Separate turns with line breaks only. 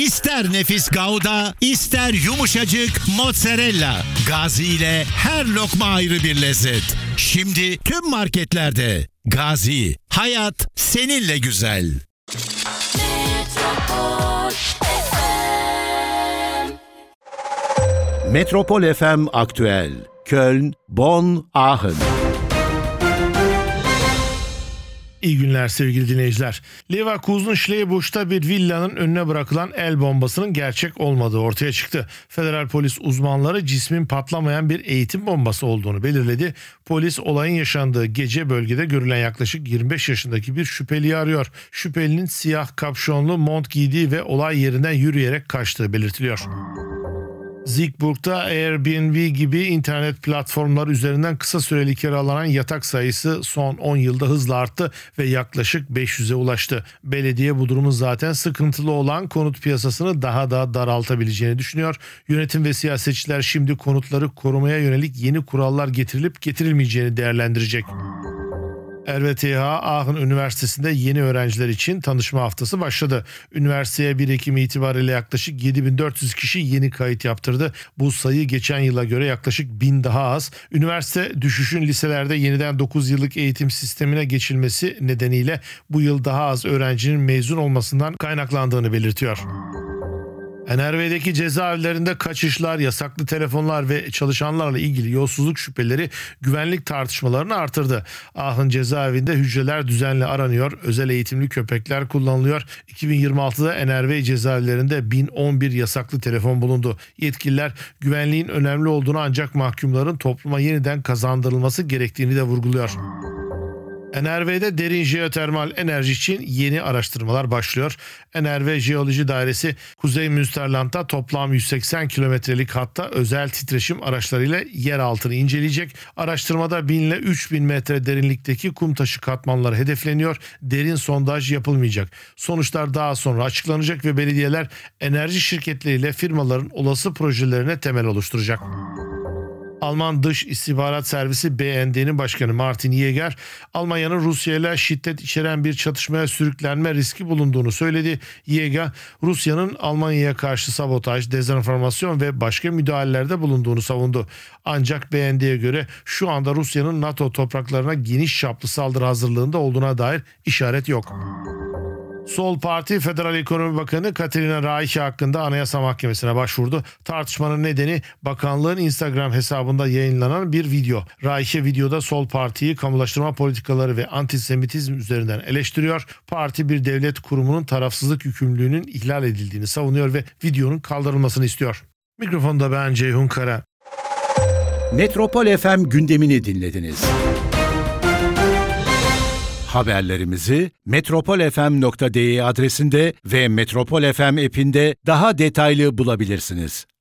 İster nefis Gouda, ister yumuşacık mozzarella. Gazi ile her lokma ayrı bir lezzet. Şimdi tüm marketlerde. Gazi, hayat seninle güzel. Metropol FM Aktüel. Köln, Bonn, Aachen.
İyi günler sevgili dinleyiciler. Leverkusen Schlebusch'ta bir villanın önüne bırakılan el bombasının gerçek olmadığı ortaya çıktı. Federal polis uzmanları cismin patlamayan bir eğitim bombası olduğunu belirledi. Polis olayın yaşandığı gece bölgede görülen yaklaşık 25 yaşındaki bir şüpheliyi arıyor. Şüphelinin siyah kapşonlu mont giydiği ve olay yerinden yürüyerek kaçtığı belirtiliyor. Siegburg'da Airbnb gibi internet platformları üzerinden kısa süreli kiralanan yatak sayısı son 10 yılda hızla arttı ve yaklaşık 500'e ulaştı. Belediye bu durumun zaten sıkıntılı olan konut piyasasını daha da daraltabileceğini düşünüyor. Yönetim ve siyasetçiler şimdi konutları korumaya yönelik yeni kurallar getirilip getirilmeyeceğini değerlendirecek. RWTH Aachen Üniversitesi'nde yeni öğrenciler için tanışma haftası başladı. Üniversiteye 1 Ekim itibariyle yaklaşık 7400 kişi yeni kayıt yaptırdı. Bu sayı geçen yıla göre yaklaşık 1000 daha az. Üniversite düşüşün liselerde yeniden 9 yıllık eğitim sistemine geçilmesi nedeniyle bu yıl daha az öğrencinin mezun olmasından kaynaklandığını belirtiyor. NRV'deki cezaevlerinde kaçışlar, yasaklı telefonlar ve çalışanlarla ilgili yolsuzluk şüpheleri güvenlik tartışmalarını artırdı. Aachen cezaevinde hücreler düzenli aranıyor, özel eğitimli köpekler kullanılıyor. 2026'da NRV cezaevlerinde 1011 yasaklı telefon bulundu. Yetkililer güvenliğin önemli olduğunu ancak mahkumların topluma yeniden kazandırılması gerektiğini de vurguluyor. NRV'de derin jeotermal enerji için yeni araştırmalar başlıyor. NRV Jeoloji Dairesi Kuzey Münsterland'da toplam 180 kilometrelik hatta özel titreşim araçlarıyla yer altını inceleyecek. Araştırmada 1000 ile 3000 metre derinlikteki kum taşı katmanları hedefleniyor. Derin sondaj yapılmayacak. Sonuçlar daha sonra açıklanacak ve belediyeler enerji şirketleriyle firmaların olası projelerine temel oluşturacak. Alman Dış İstihbarat Servisi BND'nin başkanı Martin Jäger, Almanya'nın Rusya ile şiddet içeren bir çatışmaya sürüklenme riski bulunduğunu söyledi. Jäger, Rusya'nın Almanya'ya karşı sabotaj, dezenformasyon ve başka müdahalelerde bulunduğunu savundu. Ancak BND'ye göre şu anda Rusya'nın NATO topraklarına geniş çaplı saldırı hazırlığında olduğuna dair işaret yok. Sol Parti Federal Ekonomi Bakanı Katerina Reiche hakkında Anayasa Mahkemesi'ne başvurdu. Tartışmanın nedeni bakanlığın Instagram hesabında yayınlanan bir video. Reiche videoda Sol Parti'yi kamulaştırma politikaları ve antisemitizm üzerinden eleştiriyor. Parti bir devlet kurumunun tarafsızlık yükümlülüğünün ihlal edildiğini savunuyor ve videonun kaldırılmasını istiyor. Mikrofonda ben Ceyhun Kara.
Metropol FM gündemini dinlediniz. Haberlerimizi metropolfm.de adresinde ve Metropol FM app'inde daha detaylı bulabilirsiniz.